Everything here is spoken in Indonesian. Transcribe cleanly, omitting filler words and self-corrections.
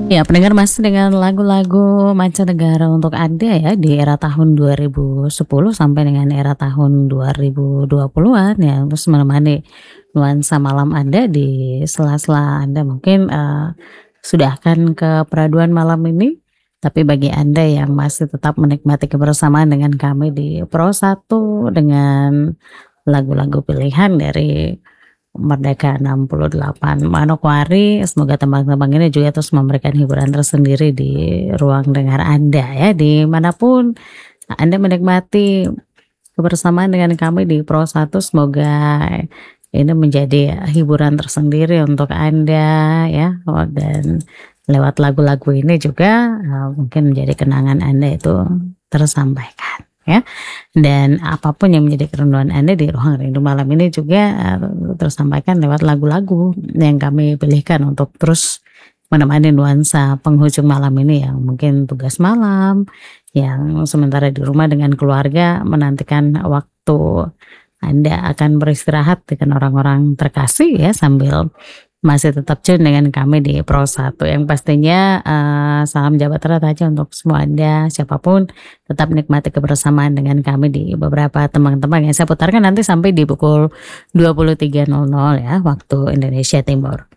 Ya, pendengar masih dengan lagu-lagu mancanegara untuk Anda ya di era tahun 2010 sampai dengan era tahun 2020-an ya, terus menemani nuansa malam Anda di sela-sela Anda mungkin, sudah akan ke peraduan malam ini, tapi bagi Anda yang masih tetap menikmati kebersamaan dengan kami di Pro 1 dengan lagu-lagu pilihan dari Merdeka 68 Manokwari, semoga tembang-tembang ini juga terus memberikan hiburan tersendiri di ruang dengar Anda ya, dimanapun Anda menikmati kebersamaan dengan kami di Pro 1, semoga ini menjadi hiburan tersendiri untuk Anda ya, dan lewat lagu-lagu ini juga, mungkin menjadi kenangan Anda itu tersampaikan ya. Dan apapun yang menjadi kerinduan Anda di ruang rindu malam ini juga, tersampaikan lewat lagu-lagu yang kami pilihkan untuk terus menemani nuansa penghujung malam ini yang mungkin tugas malam, yang sementara di rumah dengan keluarga menantikan waktu Anda akan beristirahat dengan orang-orang terkasih ya, sambil masih tetap tune dengan kami di Pro 1 yang pastinya, salam jabat erat aja untuk semua Anda, siapapun tetap nikmati kebersamaan dengan kami di beberapa tembang-tembang yang saya putarkan nanti sampai di pukul 23.00 ya waktu Indonesia Timur.